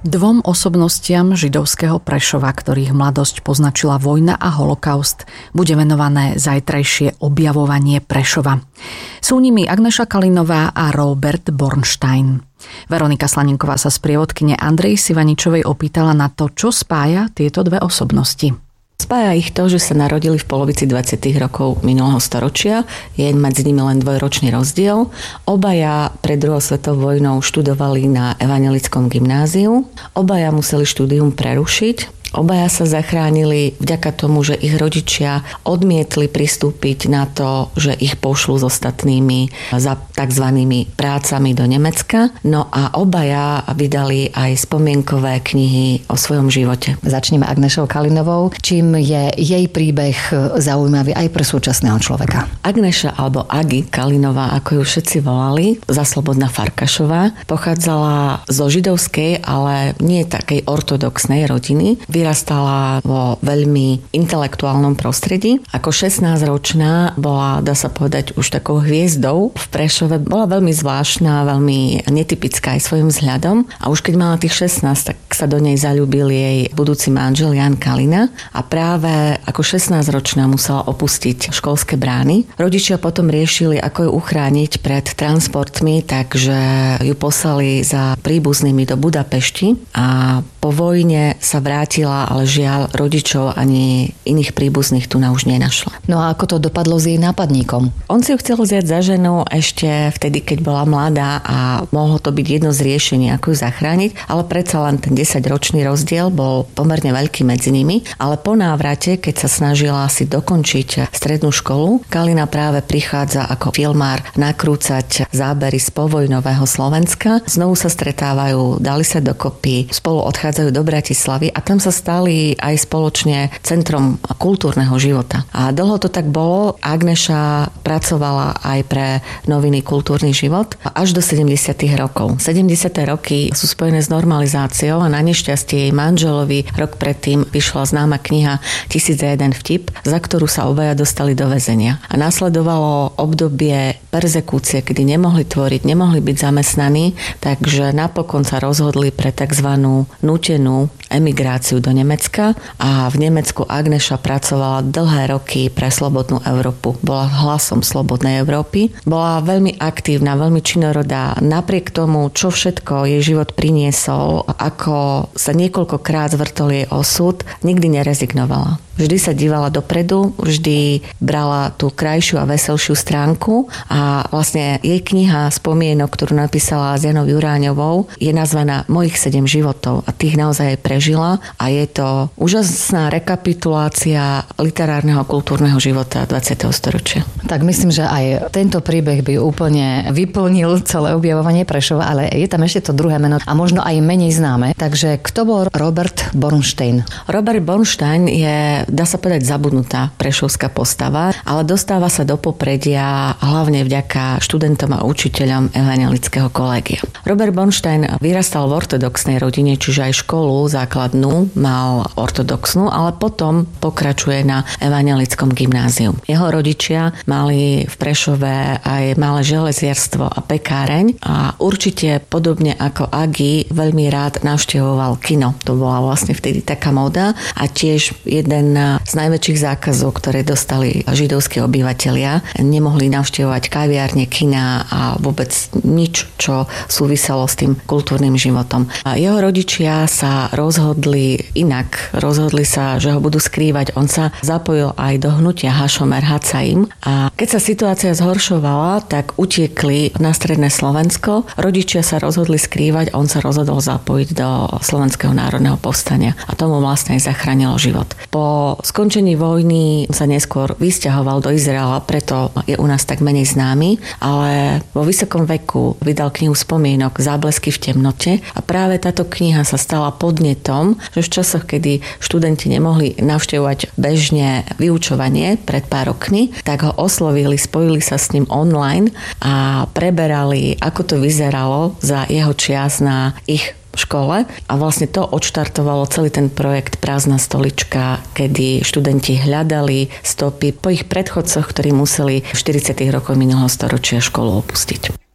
Dvom osobnostiam židovského Prešova, ktorých mladosť poznačila vojna a holokaust, bude venované zajtrajšie objavovanie Prešova. Sú nimi Agneša Kalinová a Robert Bornstein. Veronika Slaninková sa sprievodkyne Andrej Sivaničovej opýtala na to, čo spája tieto dve osobnosti. Spája ich to, že sa narodili v polovici 20. rokov minulého storočia. Je medzi nimi len dvojročný rozdiel. Obaja pred druhou svetovou vojnou študovali na evanjelickom gymnáziu. Obaja museli štúdium prerušiť. Obaja sa zachránili vďaka tomu, že ich rodičia odmietli pristúpiť na to, že ich pošlú s ostatnými za takzvanými prácami do Nemecka. No a obaja vydali aj spomienkové knihy o svojom živote. Začneme Agnešou Kalinovou. Čím je jej príbeh zaujímavý aj pre súčasného človeka? Agneša alebo Agi Kalinová, ako ju všetci volali, Zaslobodná Farkašová, pochádzala zo židovskej, ale nie takej ortodoxnej rodiny. Vyrastala vo veľmi intelektuálnom prostredí. Ako 16-ročná bola, dá sa povedať, už takou hviezdou v Prešove. Bola veľmi zvláštna, veľmi netypická aj svojim vzhľadom. A už keď mala tých 16, tak sa do nej zaľúbil jej budúci manžel Jan Kalina. A práve ako 16-ročná musela opustiť školské brány. Rodičia potom riešili, ako ju uchrániť pred transportmi, takže ju poslali za príbuznými do Budapešti a po vojne sa vrátila, ale žiaľ rodičov ani iných príbuzných tu už nenašla. No a ako to dopadlo s jej nápadníkom? On si ju chcel vziať za ženu ešte vtedy, keď bola mladá a mohlo to byť jedno z riešení, ako ju zachrániť, ale predsa len ten 10-ročný rozdiel bol pomerne veľký medzi nimi, ale po návrate, keď sa snažila si dokončiť strednú školu, Kalina práve prichádza ako filmár nakrúcať zábery z povojnového Slovenska. Znovu sa stretávajú, dali sa dokopy, spolu odchádzajú do Bratislavy a tam sa stali aj spoločne centrom kultúrneho života. A dlho to tak bolo. Agneša pracovala aj pre noviny Kultúrny život až do 70. rokov. 70. roky sú spojené s normalizáciou a na nešťastie jej manželovi rok predtým vyšla známa kniha 1001 vtip, za ktorú sa obaja dostali do väzenia. A nasledovalo obdobie perzekúcie, kedy nemohli tvoriť, nemohli byť zamestnaní, takže napokon sa rozhodli pre takzvanú nútenú emigráciu do Nemecka a v Nemecku Agneša pracovala dlhé roky pre Slobodnú Európu. Bola hlasom Slobodnej Európy. Bola veľmi aktívna, veľmi činorodá. Napriek tomu, čo všetko jej život priniesol, ako sa niekoľkokrát zvrtol jej osud, nikdy nerezignovala. Vždy sa dívala dopredu, vždy brala tú krajšiu a veselšiu stránku a vlastne jej kniha spomienok, ktorú napísala s Janou Juráňovou, je nazvaná Mojich 7 životov a tých naozaj prežila a je to úžasná rekapitulácia literárneho a kultúrneho života 20. storočia. Tak myslím, že aj tento príbeh by úplne vyplnil celé objavovanie Prešova, ale je tam ešte to druhé meno a možno aj menej známe. Takže kto bol Robert Bornstein? Robert Bornstein je, dá sa povedať, zabudnutá prešovská postava, ale dostáva sa do popredia hlavne vďaka študentom a učiteľom evanjelického kolégia. Robert Bornstein vyrastal v ortodoxnej rodine, čiže aj školu základnú mal ortodoxnú, ale potom pokračuje na evanjelickom gymnáziu. Jeho rodičia mali v Prešove aj malé železiarstvo a pekáreň a určite podobne ako Agi veľmi rád navštevoval kino. To bola vlastne vtedy taká móda a tiež jeden z najväčších zákazov, ktoré dostali židovskí obyvatelia. Nemohli navštevovať kaviárne, kina a vôbec nič, čo súviselo s tým kultúrnym životom. A jeho rodičia sa rozhodli inak. Rozhodli sa, že ho budú skrývať. On sa zapojil aj do hnutia Hašomer Hacaim a keď sa situácia zhoršovala, tak utiekli na stredné Slovensko. Rodičia sa rozhodli skrývať, on sa rozhodol zapojiť do Slovenského národného povstania a tomu vlastne aj zachránilo život. Po skončení vojny sa neskôr vysťahoval do Izraela, preto je u nás tak menej známy, ale vo vysokom veku vydal knihu spomienok Záblesky v temnote a práve táto kniha sa stala podnetom, že v časoch, kedy študenti nemohli navštevovať bežne vyučovanie pred pár rokmi, tak ho oslovili, spojili sa s ním online a preberali, ako to vyzeralo za jeho čias na ich škole a vlastne to odštartovalo celý ten projekt Prázdna stolička, kedy študenti hľadali stopy po ich predchodcoch, ktorí museli v 40. rokoch minulého storočia školu opustiť.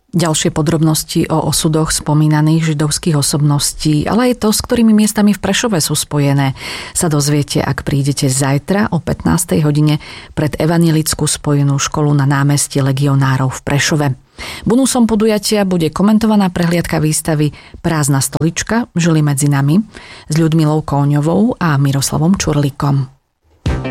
Ďalšie podrobnosti o osudoch spomínaných židovských osobností, ale aj to, s ktorými miestami v Prešove sú spojené, sa dozviete, ak prídete zajtra o 15. hodine pred Evanjelickú spojenú školu na námestí Legionárov v Prešove. Bonusom podujatia bude komentovaná prehliadka výstavy Prázdna stolička, žili medzi nami s Ľudmilou Kóňovou a Miroslavom Čurlíkom.